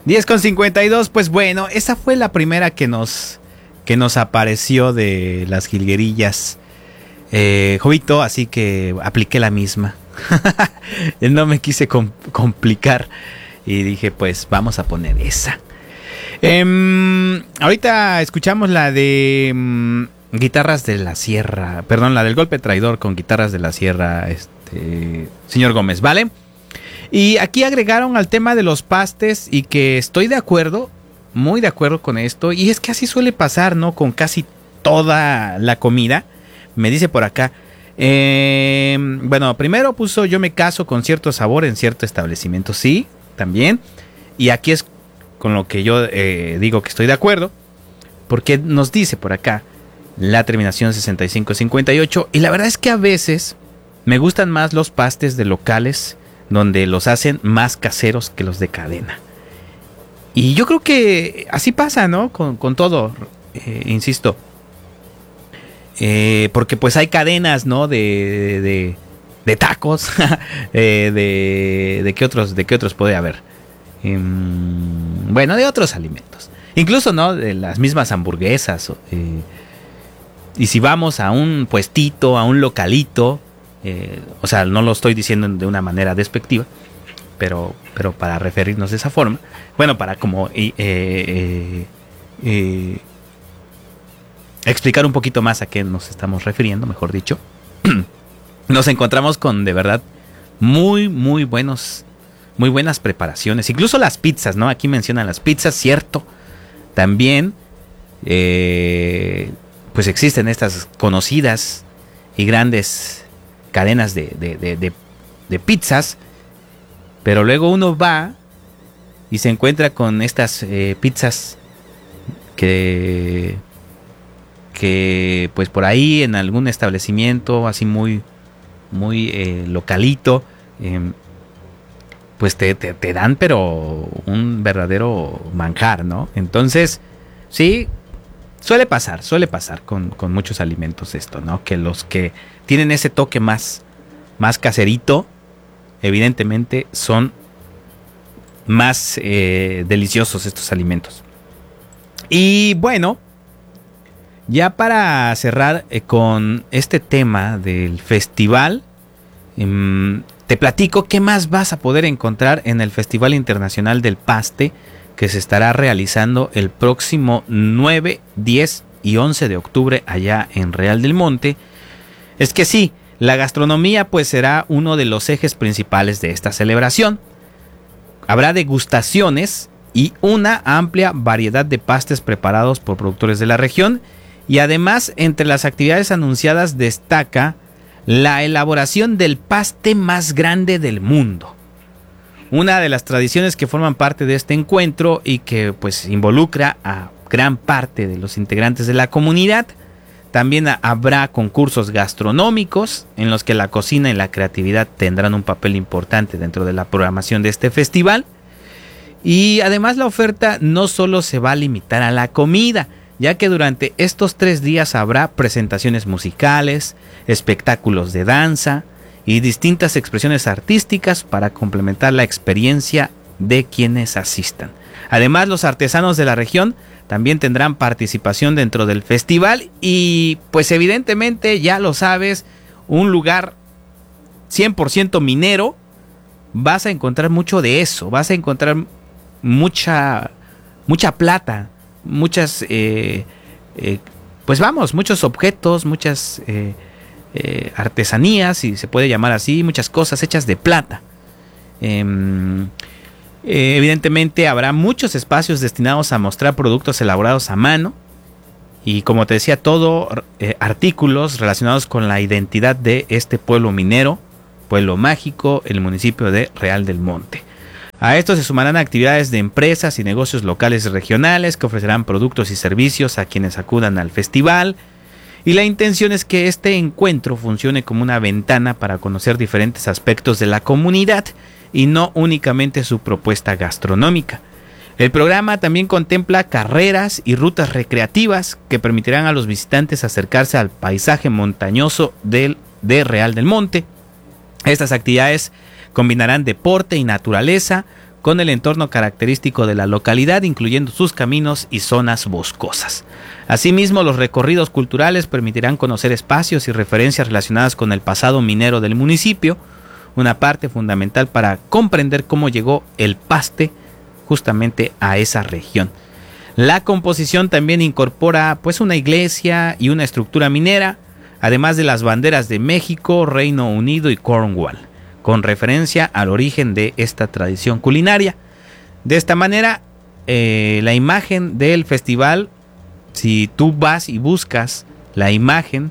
10:52, pues bueno, esa fue la primera que nos apareció de las jilguerillas, Jovito, así que apliqué la misma. No me quise complicar y dije, pues vamos a poner esa. Ahorita escuchamos la de Guitarras de la Sierra, perdón, la del Golpe Traidor con Guitarras de la Sierra, señor Gómez, ¿vale? Y aquí agregaron al tema de los pastes y que estoy de acuerdo, muy de acuerdo con esto. Y es que así suele pasar, ¿no? Con casi toda la comida. Me dice por acá. Bueno, primero puso yo me caso con cierto sabor en cierto establecimiento. Sí, también. Y aquí es con lo que yo digo que estoy de acuerdo. Porque nos dice por acá la terminación 6558. Y la verdad es que a veces me gustan más los pastes de locales donde los hacen más caseros que los de cadena. Y yo creo que así pasa, ¿no? Con todo, insisto. Porque pues hay cadenas, ¿no? De tacos. ¿De qué otros puede haber? Bueno, de otros alimentos. Incluso, ¿no? De las mismas hamburguesas. Y si vamos a un puestito, a un localito, o sea, no lo estoy diciendo de una manera despectiva, pero para referirnos de esa forma, bueno, para como explicar un poquito más a qué nos estamos refiriendo, mejor dicho, nos encontramos con de verdad muy buenas preparaciones, incluso las pizzas, ¿no? Aquí mencionan las pizzas, cierto, también pues existen estas conocidas y grandes cadenas de pizzas, pero luego uno va y se encuentra con estas pizzas que pues por ahí en algún establecimiento así muy localito, pues te dan pero un verdadero manjar, ¿no? Entonces sí, suele pasar con muchos alimentos esto, ¿no? Que los que tienen ese toque más caserito, evidentemente son más deliciosos estos alimentos. Y bueno, ya para cerrar con este tema del festival, te platico qué más vas a poder encontrar en el Festival Internacional del Paste, que se estará realizando el próximo 9, 10 y 11 de octubre allá en Real del Monte. Es que sí, la gastronomía pues será uno de los ejes principales de esta celebración. Habrá degustaciones y una amplia variedad de pastes preparados por productores de la región. Y además, entre las actividades anunciadas destaca la elaboración del paste más grande del mundo. Una de las tradiciones que forman parte de este encuentro y que pues involucra a gran parte de los integrantes de la comunidad. También habrá concursos gastronómicos en los que la cocina y la creatividad tendrán un papel importante dentro de la programación de este festival. Y además la oferta no solo se va a limitar a la comida, ya que durante estos 3 días habrá presentaciones musicales, espectáculos de danza y distintas expresiones artísticas para complementar la experiencia de quienes asistan. Además, los artesanos de la región también tendrán participación dentro del festival y pues evidentemente ya lo sabes, un lugar 100% minero, vas a encontrar mucho de eso, vas a encontrar mucha plata, muchas pues vamos, muchos objetos, muchas artesanías, si se puede llamar así, muchas cosas hechas de plata. Evidentemente habrá muchos espacios destinados a mostrar productos elaborados a mano y, como te decía, todo artículos relacionados con la identidad de este pueblo minero, pueblo mágico, el municipio de Real del Monte. A esto se sumarán actividades de empresas y negocios locales y regionales que ofrecerán productos y servicios a quienes acudan al festival. Y la intención es que este encuentro funcione como una ventana para conocer diferentes aspectos de la comunidad y no únicamente su propuesta gastronómica. El programa también contempla carreras y rutas recreativas que permitirán a los visitantes acercarse al paisaje montañoso de Real del Monte. Estas actividades combinarán deporte y naturaleza con el entorno característico de la localidad, incluyendo sus caminos y zonas boscosas. Asimismo, los recorridos culturales permitirán conocer espacios y referencias relacionadas con el pasado minero del municipio, una parte fundamental para comprender cómo llegó el paste justamente a esa región. La composición también incorpora pues una iglesia y una estructura minera, además de las banderas de México, Reino Unido y Cornwall, con referencia al origen de esta tradición culinaria. De esta manera, la imagen del festival, si tú vas y buscas la imagen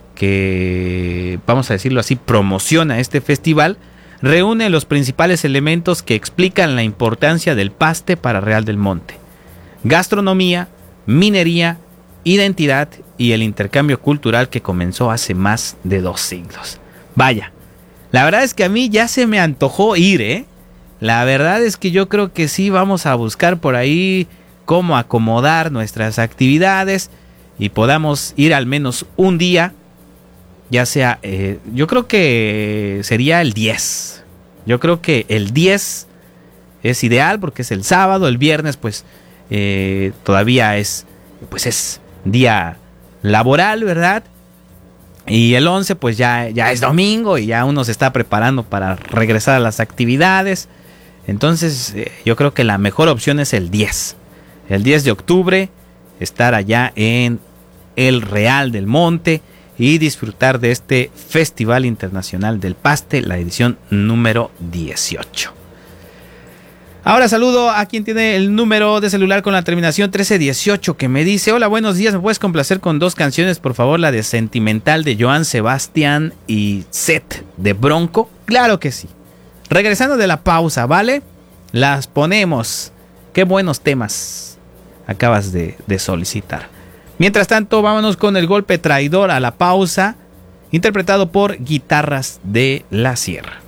que, vamos a decirlo así, promociona este festival, reúne los principales elementos que explican la importancia del paste para Real del Monte: gastronomía, minería, identidad y el intercambio cultural que comenzó hace más de 2 siglos. Vaya, la verdad es que a mí ya se me antojó ir, ¿eh? La verdad es que yo creo que sí vamos a buscar por ahí cómo acomodar nuestras actividades y podamos ir al menos un día, ya sea, yo creo que sería el 10. Yo creo que el 10 es ideal porque es el sábado. El viernes pues todavía es día laboral, ¿verdad? Y el 11 pues ya es domingo y ya uno se está preparando para regresar a las actividades. Entonces yo creo que la mejor opción es el 10. El 10 de octubre estar allá en el Real del Monte y disfrutar de este Festival Internacional del Paste, la edición número 18. Ahora saludo a quien tiene el número de celular con la terminación 1318, que me dice: hola, buenos días, ¿me puedes complacer con 2 canciones, por favor? La de Sentimental de Joan Sebastián y Set de Bronco. Claro que sí. Regresando de la pausa, ¿vale? Las ponemos. Qué buenos temas acabas de solicitar. Mientras tanto, vámonos con el golpe traidor a la pausa, interpretado por Guitarras de la Sierra.